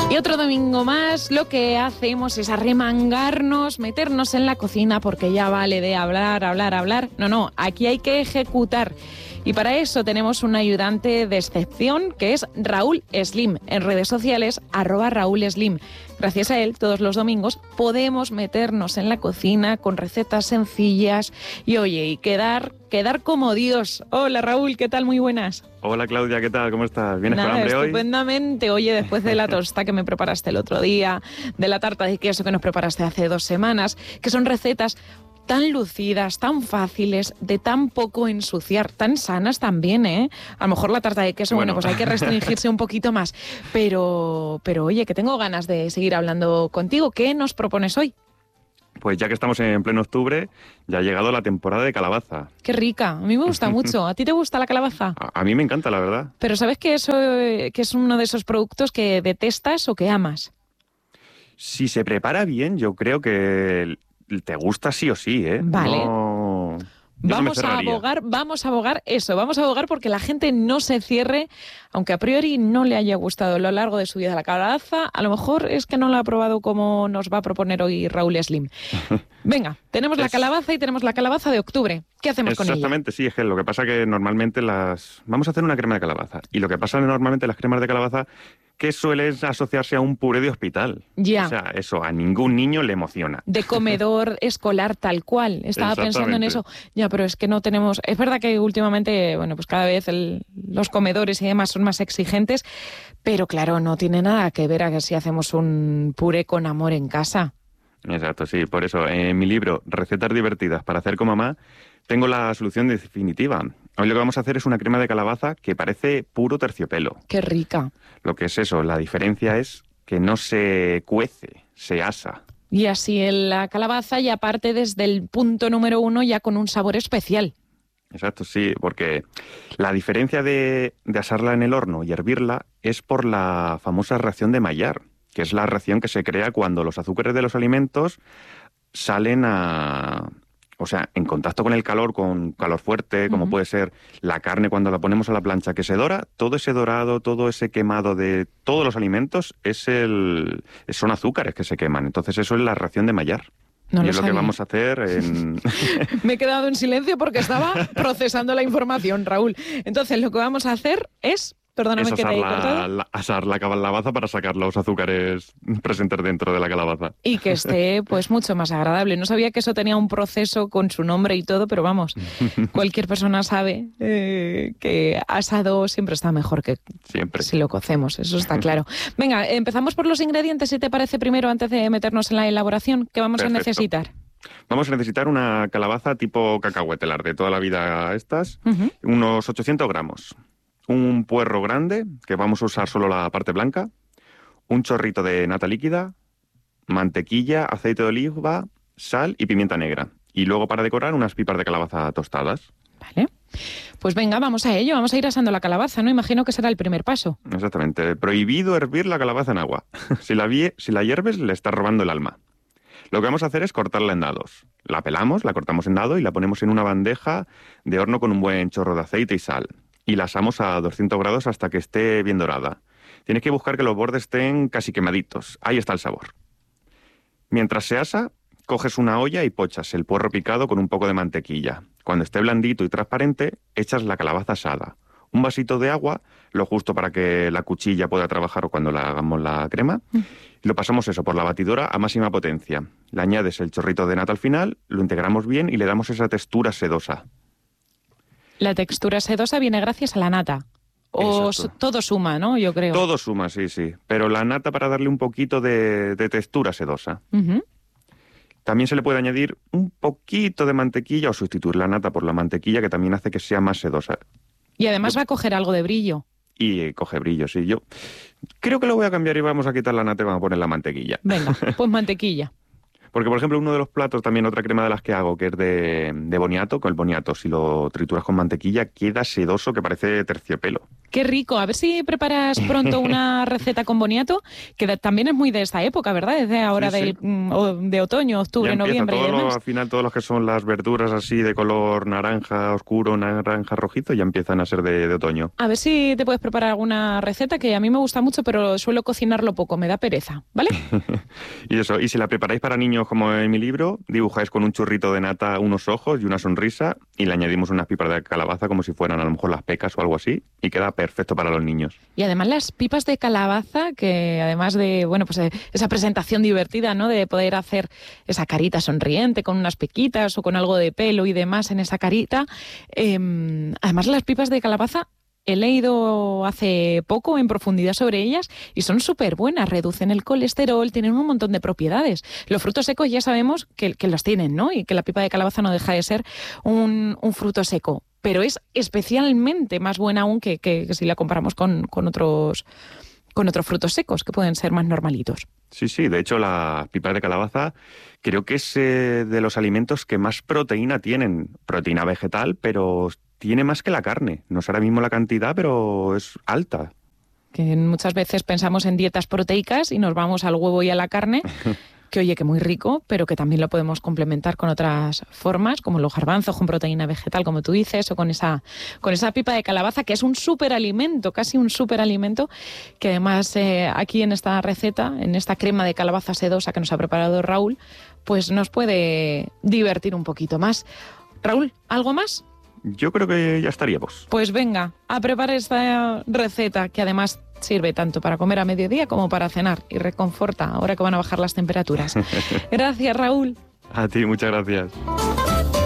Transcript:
Y otro domingo más lo que hacemos es arremangarnos, meternos en la cocina porque ya vale de hablar. No, aquí hay que ejecutar. Y para eso tenemos un ayudante de excepción que es Raúl Slim. En redes sociales, @Raúl Slim. Gracias a él, todos los domingos podemos meternos en la cocina con recetas sencillas y, oye, y quedar como Dios. Hola, Raúl, ¿qué tal? Muy buenas. Hola, Claudia, ¿qué tal? ¿Cómo estás? ¿Vienes con hambre hoy? Estupendamente. Oye, después de la tosta que me preparaste el otro día, de la tarta de queso que nos preparaste hace 2 semanas, que son recetas tan lucidas, tan fáciles, de tan poco ensuciar, tan sanas también, ¿eh? A lo mejor la tarta de queso, bueno, pues hay que restringirse un poquito más. Pero oye, que tengo ganas de seguir hablando contigo. ¿Qué nos propones hoy? Pues ya que estamos en pleno octubre, ya ha llegado la temporada de calabaza. Qué rica, a mí me gusta mucho. ¿A ti te gusta la calabaza? A mí me encanta, la verdad. Pero ¿sabes que eso que es uno de esos productos que detestas o que amas? Si se prepara bien, yo creo que te gusta sí o sí, ¿eh? Vale. No... Vamos a abogar porque la gente no se cierre, aunque a priori no le haya gustado a lo largo de su vida la calabaza, a lo mejor es que no la ha probado como nos va a proponer hoy Raúl Slim. Venga, tenemos la calabaza y tenemos la calabaza de octubre. ¿Qué hacemos con ella? Exactamente, sí, es que lo que pasa que normalmente vamos a hacer una crema de calabaza, y lo que pasa normalmente las cremas de calabaza que suele asociarse a un puré de hospital. Ya. O sea, eso a ningún niño le emociona. De comedor escolar tal cual. Estaba pensando en eso. Ya, pero es que no tenemos... Es verdad que últimamente, bueno, pues cada vez los comedores y demás son más exigentes, pero claro, no tiene nada que ver a que si hacemos un puré con amor en casa. Exacto, sí. Por eso, en mi libro, Recetas divertidas para hacer con mamá, tengo la solución definitiva. Hoy lo que vamos a hacer es una crema de calabaza que parece puro terciopelo. ¡Qué rica! Lo que es eso, la diferencia es que no se cuece, se asa. Y así la calabaza ya parte desde el punto número 1 ya con un sabor especial. Exacto, sí, porque la diferencia de asarla en el horno y hervirla es por la famosa reacción de Maillard, que es la reacción que se crea cuando los azúcares de los alimentos salen en contacto con el calor, con calor fuerte, como puede ser la carne cuando la ponemos a la plancha que se dora, todo ese dorado, todo ese quemado de todos los alimentos son azúcares que se queman. Entonces eso es la reacción de Maillard. No y es sabía. lo que vamos a hacer en... Me he quedado en silencio porque estaba procesando la información, Raúl. Entonces lo que vamos a hacer es... Perdóname que te he cortado. Asar la calabaza para sacar los azúcares presentes dentro de la calabaza. Y que esté pues mucho más agradable. No sabía que eso tenía un proceso con su nombre y todo, pero vamos, cualquier persona sabe que asado siempre está mejor que siempre. Si lo cocemos, eso está claro. Venga, empezamos por los ingredientes, si te parece, primero, antes de meternos en la elaboración. ¿Qué vamos a necesitar? Vamos a necesitar una calabaza tipo cacahuete, las de toda la vida estas, unos 800 gramos. Un puerro grande, que vamos a usar solo la parte blanca, un chorrito de nata líquida, mantequilla, aceite de oliva, sal y pimienta negra. Y luego para decorar unas pipas de calabaza tostadas. Vale. Pues venga, vamos a ello. Vamos a ir asando la calabaza, ¿no? Imagino que será el primer paso. Exactamente. Prohibido hervir la calabaza en agua. Si la hierves, le estás robando el alma. Lo que vamos a hacer es cortarla en dados. La pelamos, la cortamos en dado y la ponemos en una bandeja de horno con un buen chorro de aceite y sal. Y la asamos a 200 grados hasta que esté bien dorada. Tienes que buscar que los bordes estén casi quemaditos. Ahí está el sabor. Mientras se asa, coges una olla y pochas el puerro picado con un poco de mantequilla. Cuando esté blandito y transparente, echas la calabaza asada. Un vasito de agua, lo justo para que la cuchilla pueda trabajar cuando le hagamos la crema. Y lo pasamos por la batidora a máxima potencia. Le añades el chorrito de nata al final, lo integramos bien y le damos esa textura sedosa. La textura sedosa viene gracias a la nata. O todo suma, ¿no? Yo creo. Todo suma, sí. Pero la nata para darle un poquito de textura sedosa. También se le puede añadir un poquito de mantequilla o sustituir la nata por la mantequilla, que también hace que sea más sedosa. Y además va a coger algo de brillo. Y coge brillo, sí. Yo creo que lo voy a cambiar y vamos a quitar la nata y vamos a poner la mantequilla. Venga, pues mantequilla. Porque, por ejemplo, uno de los platos, también otra crema de las que hago, que es de boniato, con el boniato, si lo trituras con mantequilla, queda sedoso que parece terciopelo. Qué rico. A ver si preparas pronto una receta con boniato, que también es muy de esta época, ¿verdad? Es de ahora Sí, de otoño, octubre, noviembre y demás. Al final todos los que son las verduras así de color naranja oscuro, naranja rojizo, ya empiezan a ser de otoño. A ver si te puedes preparar alguna receta que a mí me gusta mucho, pero suelo cocinarlo poco, me da pereza, ¿vale? Y eso, y si la preparáis para niños como en mi libro, dibujáis con un churrito de nata unos ojos y una sonrisa y le añadimos unas pipas de calabaza como si fueran a lo mejor las pecas o algo así y queda perfecto para los niños. Y además las pipas de calabaza, que además de, bueno, pues esa presentación divertida, ¿no? De poder hacer esa carita sonriente con unas pequitas o con algo de pelo y demás en esa carita. Además las pipas de calabaza, he leído hace poco en profundidad sobre ellas y son súper buenas, reducen el colesterol, tienen un montón de propiedades. Los frutos secos ya sabemos que los tienen, ¿no? Y que la pipa de calabaza no deja de ser un fruto seco, pero es especialmente más buena aún que si la comparamos con otros frutos secos que pueden ser más normalitos. Sí, de hecho las pipas de calabaza creo que es de los alimentos que más proteína tienen, proteína vegetal, pero tiene más que la carne. No sé ahora mismo la cantidad, pero es alta. Que muchas veces pensamos en dietas proteicas y nos vamos al huevo y a la carne, que oye, que muy rico, pero que también lo podemos complementar con otras formas, como los garbanzos con proteína vegetal, como tú dices, o con esa pipa de calabaza, que es un superalimento, casi un superalimento, que además aquí en esta receta, en esta crema de calabaza sedosa que nos ha preparado Raúl, pues nos puede divertir un poquito más. Raúl, ¿algo más? Yo creo que ya estaríamos. Pues venga, a preparar esta receta que además sirve tanto para comer a mediodía como para cenar y reconforta ahora que van a bajar las temperaturas. Gracias, Raúl. A ti, muchas gracias.